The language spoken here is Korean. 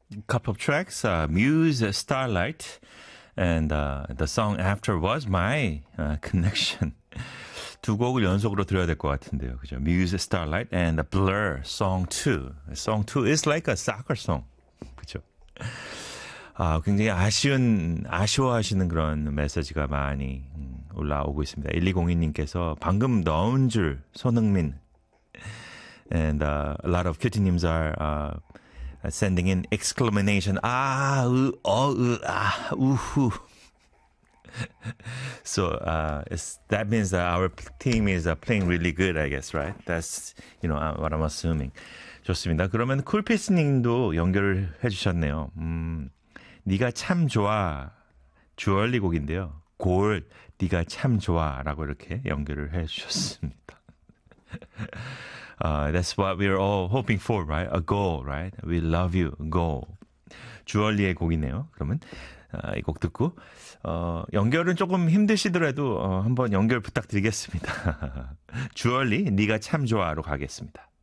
couple of tracks, Muse, Starlight, and the song after was My Connection. 두 곡을 연속으로 들어야 될 것 같은데요. 그죠? Muse, Starlight, and Blur, Song 2. Song 2 is like a soccer song. 그죠? 굉장히 아쉬워하시는 그런 메시지가 많이 올라오고 있습니다. 1202님께서 방금 넣은 줄, 손흥민. And a lot of cutie-nims are sending in exclamation, uhu. So that means that our team is playing really good, I guess, right? That's, what I'm assuming. 좋습니다. 그러면 쿨피스님도 연결을 해주셨네요. 네가 참 좋아. 주얼리 곡인데요. 골, 네가 참 좋아라고 이렇게 연결을 해주셨습니다. That's what we're all hoping for, right? A goal, right? We love you, goal. 주얼리의 곡이네요. 그러면 이 곡 듣고 연결은 조금 힘드시더라도 한번 연결 부탁드리겠습니다. 주얼리, 네가 참 좋아로 가겠습니다.